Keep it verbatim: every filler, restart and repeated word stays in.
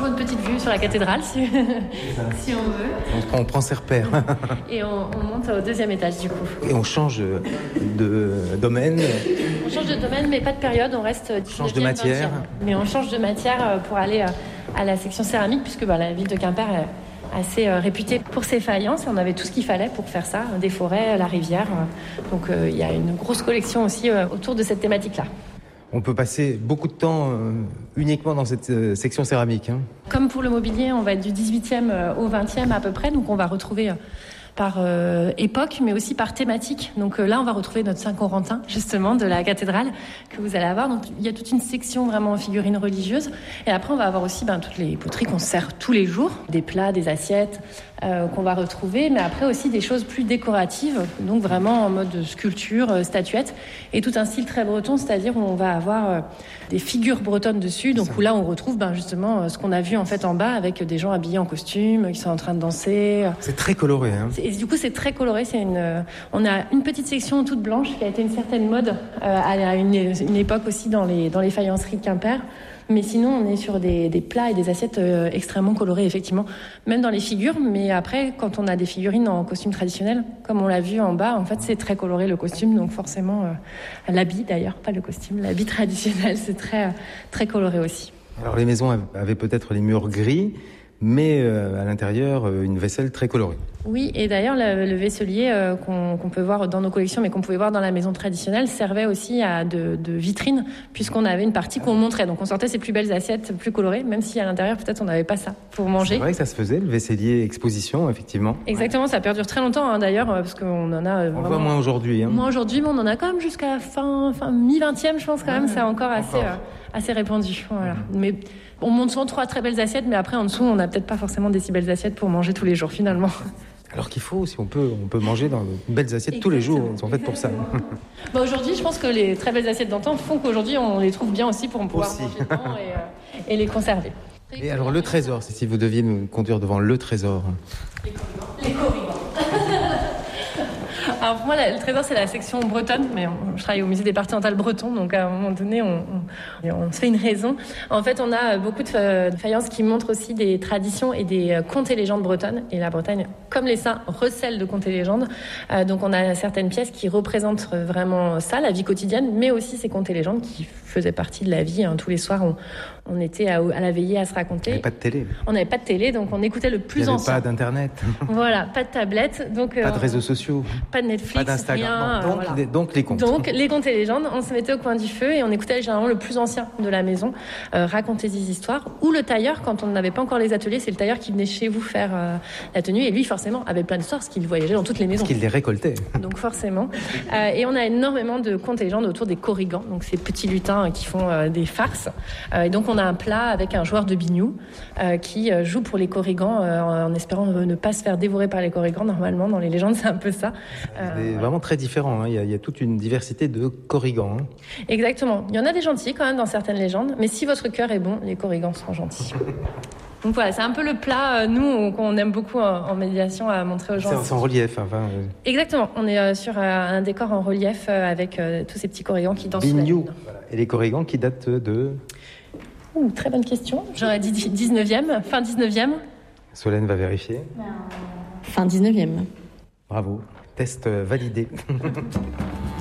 toujours une petite vue sur la cathédrale, si, si on veut. On prend, on prend ses repères. Et on, on monte au deuxième étage, du coup. Et on change de domaine. On change de domaine, mais pas de période, on reste... On change de matière. vingtième. Mais on change de matière pour aller à la section céramique, puisque bah, la ville de Quimper est assez réputée pour ses faïences. On avait tout ce qu'il fallait pour faire ça, des forêts, la rivière. Donc il euh, y a une grosse collection aussi euh, autour de cette thématique-là. On peut passer beaucoup de temps euh, uniquement dans cette euh, section céramique. Hein. Comme pour le mobilier, on va être du dix-huitième au vingtième à peu près. Donc on va retrouver euh, par euh, époque, mais aussi par thématique. Donc euh, là, on va retrouver notre Saint-Corentin, justement, de la cathédrale, que vous allez avoir. Donc il y a toute une section vraiment en figurines religieuses. Et après, on va avoir aussi ben, toutes les poteries qu'on sert tous les jours. Des plats, des assiettes euh, qu'on va retrouver. Mais après aussi des choses plus décoratives. Donc vraiment en mode sculpture, euh, statuette. Et tout un style très breton, c'est-à-dire où on va avoir euh, des figures bretonnes dessus. Donc où là, on retrouve ben, justement ce qu'on a vu en fait en bas avec des gens habillés en costume, qui sont en train de danser. C'est très coloré, hein. Et du coup, c'est très coloré. C'est une, euh, on a une petite section toute blanche qui a été une certaine mode euh, à une, une époque aussi dans les, dans les faïenceries de Quimper. Mais sinon, on est sur des, des plats et des assiettes euh, extrêmement colorées, effectivement. Même dans les figures. Mais après, quand on a des figurines en costume traditionnel, comme on l'a vu en bas, en fait, c'est très coloré le costume. Donc forcément, euh, l'habit d'ailleurs, pas le costume, l'habit traditionnel, c'est très, euh, très coloré aussi. Alors les maisons avaient peut-être les murs gris, mais euh, à l'intérieur, euh, une vaisselle très colorée. Oui, et d'ailleurs, le, le vaisselier euh, qu'on, qu'on peut voir dans nos collections, mais qu'on pouvait voir dans la maison traditionnelle, servait aussi à de, de vitrine, puisqu'on avait une partie qu'on montrait. Donc on sortait ses plus belles assiettes, plus colorées, même si à l'intérieur, peut-être, on n'avait pas ça pour manger. C'est vrai que ça se faisait, le vaisselier exposition, effectivement. Exactement, ça perdure très longtemps, hein, d'ailleurs, parce qu'on en a... Euh, on vraiment... voit moins aujourd'hui. Hein. Moins aujourd'hui, mais on en a quand même jusqu'à fin, fin mi-vingtième, je pense, quand même. Ouais, c'est encore assez, encore. Euh, assez répandu. Voilà. Mmh. Mais... on monte souvent trois très belles assiettes, mais après, en dessous, on n'a peut-être pas forcément des si belles assiettes pour manger tous les jours, finalement. Alors qu'il faut, si on peut, on peut manger dans de belles assiettes. Exactement. Tous les jours, elles sont faites pour ça. Bah aujourd'hui, je pense que les très belles assiettes d'antan font qu'aujourd'hui, on les trouve bien aussi pour pouvoir aussi. manger dedans et, euh, et les conserver. Et alors, le trésor, c'est si vous deviez nous conduire devant le trésor. Les corrigans. Les corrigans. Alors pour moi, le trésor, c'est la section bretonne, mais on, je travaille au musée des parties mentales bretons, donc à un moment donné, on, on, on se fait une raison. En fait, on a beaucoup de, de faïences qui montrent aussi des traditions et des contes et légendes bretonnes. Et la Bretagne, comme les saints, recèle de contes et légendes. Euh, donc on a certaines pièces qui représentent vraiment ça, la vie quotidienne, mais aussi ces contes et légendes qui faisaient partie de la vie. Hein. Tous les soirs, on, on était à, à la veillée à se raconter. Il n'y avait pas de télé. On n'avait pas de télé, donc on écoutait le plus ancien. Il n'y avait pas d'internet. Voilà, pas de tablette. Donc, pas euh, de réseaux sociaux. Pas de Netflix, pas d'Instagram. rien. Bon, donc, voilà. les, donc les contes. Donc les contes et légendes, on se mettait au coin du feu et on écoutait généralement le plus ancien de la maison euh, raconter des histoires. Ou le tailleur, quand on n'avait pas encore les ateliers, c'est le tailleur qui venait chez vous faire euh, la tenue. Et lui, forcément, avait plein d'histoires parce qu'il voyageait dans toutes les maisons. Parce qu'il les récoltait. Donc forcément. Euh, et on a énormément de contes et légendes autour des corrigans, donc ces petits lutins qui font euh, des farces. Euh, et donc on a un plat avec un joueur de biniou euh, qui euh, joue pour les corrigans euh, en espérant ne pas se faire dévorer par les corrigans. Normalement, dans les légendes, c'est un peu ça. Euh, c'est voilà. Vraiment très différent. Hein. Il y a, il y a toute une diversité de corrigans. Hein. Exactement. Il y en a des gentils quand même dans certaines légendes, mais si votre cœur est bon, les corrigans seront gentils. Donc voilà, c'est un peu le plat, euh, nous, qu'on aime beaucoup en, en médiation à montrer aux gens. C'est, c'est en relief. Enfin, euh... Exactement. On est euh, sur euh, un décor en relief euh, avec euh, tous ces petits corrigans qui dansent. Biniou. Voilà. Et les corrigans qui datent de... Ouh, très bonne question. J'aurais dit dix-neuvième, fin dix-neuvième. Solène va vérifier. Fin dix-neuvième. Bravo. Test validé.